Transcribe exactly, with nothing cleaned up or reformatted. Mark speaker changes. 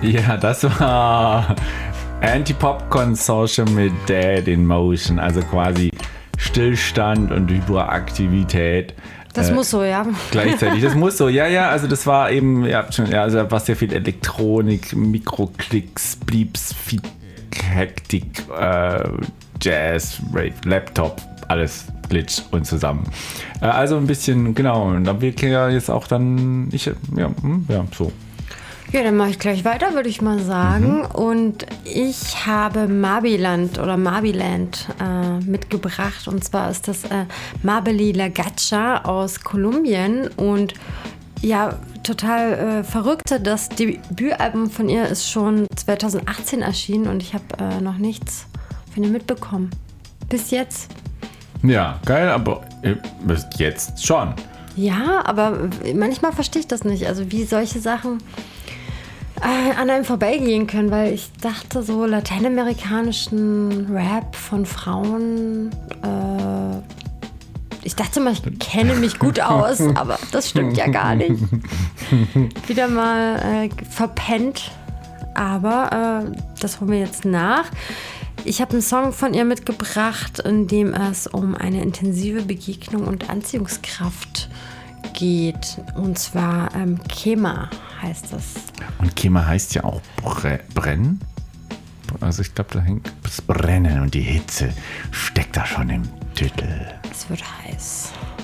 Speaker 1: Ja, das war Anti-Pop Consortium mit Dead in Motion, also quasi Stillstand und Hyperaktivität.
Speaker 2: Das äh, muss so, ja.
Speaker 1: Gleichzeitig, das muss so, ja, ja, also das war eben, ihr habt schon, ja, also was sehr viel Elektronik, Mikroklicks, Bleeps, viel Hektik, äh, Jazz, Rave, Laptop, alles Glitch und zusammen. Äh, also ein bisschen, genau, und da wird ja jetzt auch dann, ich, ja, hm, ja, so.
Speaker 2: Ja, dann mache ich gleich weiter, würde ich mal sagen. Mhm. Und ich habe Marbiland oder Marbiland äh, mitgebracht. Und zwar ist das äh, Mabeli La Gacha aus Kolumbien. Und ja, total äh, verrückte. Das Debütalbum von ihr ist schon zwanzig achtzehn erschienen und ich habe äh, noch nichts von ihr mitbekommen. Bis jetzt.
Speaker 1: Ja, geil, aber bis jetzt schon.
Speaker 2: Ja, aber manchmal verstehe ich das nicht. Also wie solche Sachen äh, an einem vorbeigehen können, weil ich dachte, so lateinamerikanischen Rap von Frauen, äh, ich dachte mal, ich kenne mich gut aus, aber das stimmt ja gar nicht. Wieder mal äh, verpennt, aber äh, das holen wir jetzt nach. Ich habe einen Song von ihr mitgebracht, in dem es um eine intensive Begegnung und Anziehungskraft geht. Und zwar ähm, Kema heißt das.
Speaker 1: Und Kema heißt ja auch Bre- Brennen. Also ich glaube, da hängt das Brennen und die Hitze steckt da schon im Titel.
Speaker 2: Es wird heiß.